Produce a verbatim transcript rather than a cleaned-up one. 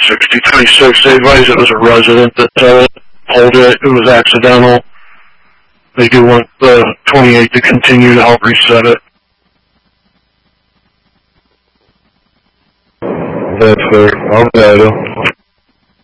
sixty-three six, they advise it was a resident that uh, pulled it. It was accidental. They do want the twenty-eight to continue to help reset it. That's fair. I'll bet.